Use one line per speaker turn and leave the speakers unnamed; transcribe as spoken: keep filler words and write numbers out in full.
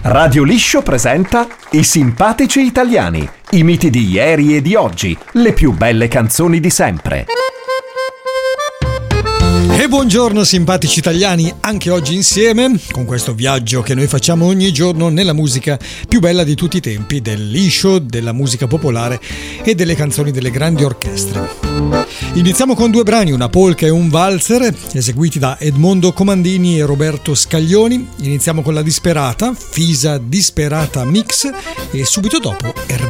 Radio Liscio presenta I simpatici italiani, i miti di ieri e di oggi, le più belle canzoni di sempre.
E buongiorno simpatici italiani, anche oggi insieme con questo viaggio che noi facciamo ogni giorno nella musica più bella di tutti i tempi, del liscio, della musica popolare e delle canzoni delle grandi orchestre. Iniziamo con due brani, una polka e un valzer, eseguiti da Edmondo Comandini e Roberto Scaglioni. Iniziamo con La Disperata, Fisa Disperata Mix, e subito dopo